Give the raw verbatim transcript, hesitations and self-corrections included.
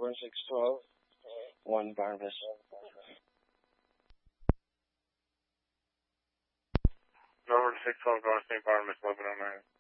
four six one two, one Barnabas. Number six twelve, Garden State Barnabas, eleven oh nine.